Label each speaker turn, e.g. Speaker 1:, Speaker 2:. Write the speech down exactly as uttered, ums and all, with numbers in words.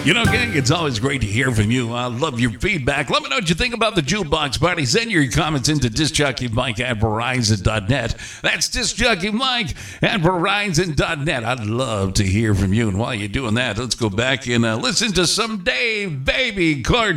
Speaker 1: You know, gang, it's always great to hear from you. I love your feedback. Let me know what you think about the Jukebox Party. Send your comments into discjockeymike at verizon dot net. That's discjockeymike at verizon dot net. I'd love to hear from you. And while you're doing that, let's go back and uh, listen to some Dave Baby Carter.